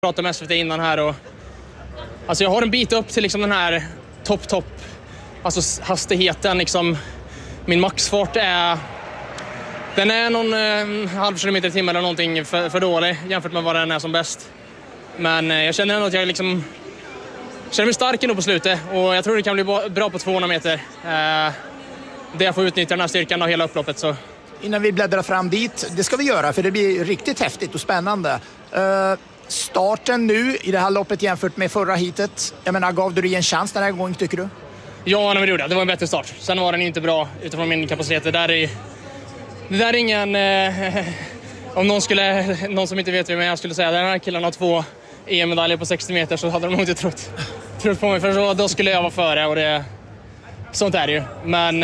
Pratade med SVT innan här och alltså jag har en bit upp till liksom den här topp. Alltså hastigheten liksom, min maxfart är någon halv kilometer i timmen eller någonting för dålig jämfört med vad den är som bäst. Men jag känner ändå att jag liksom känner mig stark ändå på slutet och jag tror det kan bli bra på 200 meter. Det jag får utnyttja den här styrkan av hela upploppet. Så. Innan vi bläddrar fram dit, det ska vi göra för det blir riktigt häftigt och spännande. Starten nu i det här loppet jämfört med förra heatet, jag menar, gav du dig en chans den här gången tycker du? Ja, men det gjorde jag. Det var en bättre start. Sen var den inte bra utifrån min kapacitet. Det där är ingen... om någon som inte vet vem jag skulle säga, den här killen har 2 EM-medaljer på 60 meter så hade de nog inte trott på mig. För då skulle jag vara före och sånt är det ju. Men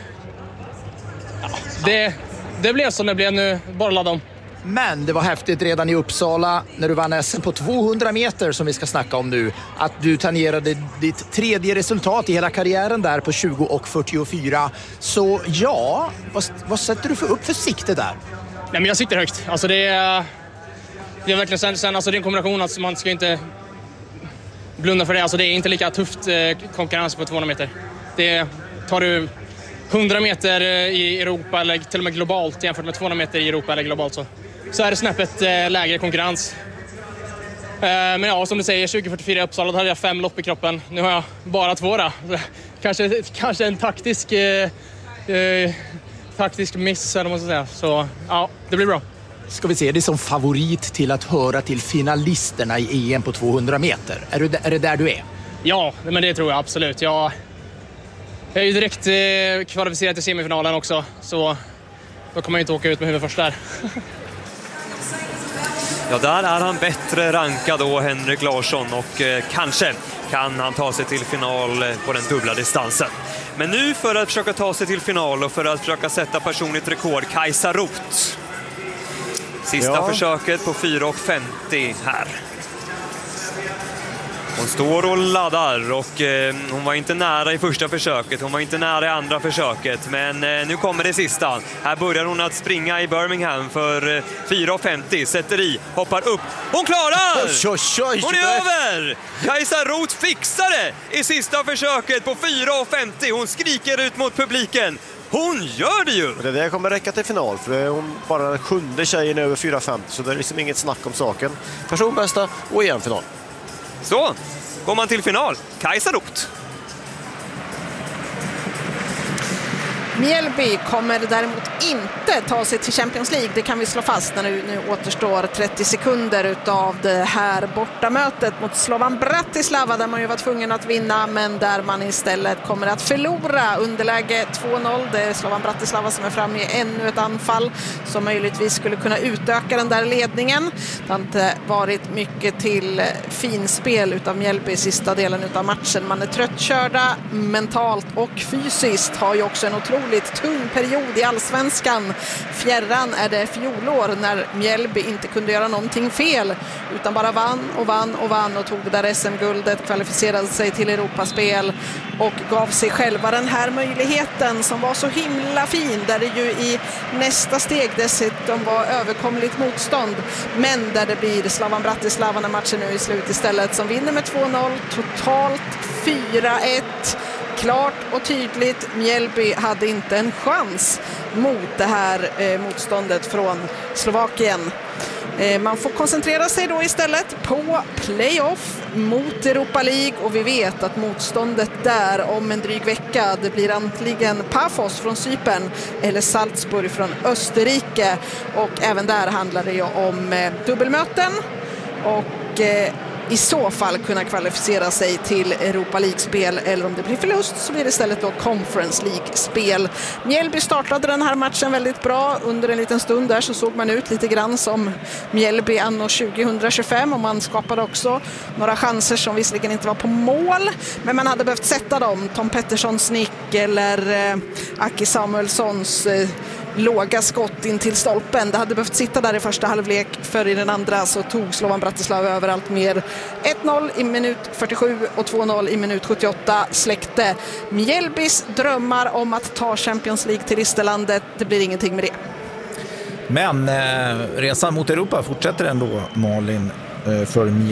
det blev som det blev nu. Bara ladda om. Men det var häftigt redan i Uppsala när du vann SM på 200 meter som vi ska snacka om nu. Att du tangerade ditt 3:e resultat i hela karriären där på 20:44. Så ja, vad sätter du upp för sikte där? Nej, men jag siktar högt. Alltså det är verkligen sen alltså det är en kombination att man ska inte blunda för det. Alltså det är inte lika tufft konkurrens på 200 meter. Det tar du 100 meter i Europa eller till och med globalt jämfört med 200 meter i Europa eller globalt så är det snäppet lägre konkurrens. Men ja, som du säger, 2044 i Uppsala, då hade jag 5 lopp i kroppen. Nu har jag bara 2 då. Kanske en taktisk miss eller vad man ska säga. Så ja, det blir bra. Ska vi se det som favorit till att höra till finalisterna i EM på 200 meter? Är det där du är? Ja, men det tror jag absolut. Jag är ju direkt kvalificerad till semifinalen också. Så då kommer jag inte åka ut med huvudet först där. Ja, där är han bättre rankad då, Henrik Larsson, och kanske kan han ta sig till final på den dubbla distansen. Men nu för att försöka ta sig till final och för att försöka sätta personligt rekord, Kajsa Roth. Sista försöket på 4:50 här. Hon står och laddar och hon var inte nära i första försöket, hon var inte nära i andra försöket, men nu kommer det sista. Här börjar hon att springa i Birmingham för 4:50, sätter i, hoppar upp. Hon klarar! Hon är över! Kajsa Roth fixar det i sista försöket på 4:50. Hon skriker ut mot publiken. Hon gör det ju! Det där kommer räcka till final, för det är hon bara den 7:e tjejen över 4:50, så det är liksom inget snack om saken. Personbästa och EM-final. Så går man till final. Kajsa Roth. Mjällby kommer däremot inte ta sig till Champions League. Det kan vi slå fast när det nu återstår 30 sekunder utav det här bortamötet mot Slovan Bratislava, där man ju var tvungen att vinna, men där man istället kommer att förlora. Underläge 2-0. Det är Slovan Bratislava som är framme i ännu ett anfall som möjligtvis skulle kunna utöka den där ledningen. Det har inte varit mycket till finspel utav Mjällby i sista delen utav matchen. Man är tröttkörda mentalt och fysiskt, har ju också en otroligt tung period i allsvenskan. Fjärran är det fjolår när Mjällby inte kunde göra någonting fel utan bara vann och tog det där SM-guldet, kvalificerade sig till Europaspel och gav sig själva den här möjligheten som var så himla fin, där det ju i nästa steg dessutom var överkomligt motstånd, men där det blir Slovan Bratislava när matchen nu är slut istället, som vinner med 2-0, totalt 4-1. Klart och tydligt, Mjällby hade inte en chans mot det här motståndet från Slovakien. Man får koncentrera sig då istället på playoff mot Europa League, och vi vet att motståndet där om en dryg vecka, det blir antingen Pafos från Cypern eller Salzburg från Österrike, och även där handlar det ju om dubbelmöten och i så fall kunna kvalificera sig till Europa League-spel, eller om det blir förlust så blir det istället då Conference League-spel. Mjällby startade den här matchen väldigt bra. Under en liten stund där så såg man ut lite grann som Mjällby anno 2025, och man skapade också några chanser som visserligen inte var på mål, men man hade behövt sätta dem. Tom Petterssons nick eller Aki Samuelssons låga skott in till stolpen. Det hade behövt sitta där i första halvlek, för i den andra så tog Slovan Bratislava över allt mer. 1-0 i minut 47 och 2-0 i minut 78 släckte Mjällbys drömmar om att ta Champions League till Risterlandet. Det blir ingenting med det. Men resan mot Europa fortsätter ändå, Malin, för Mjällby.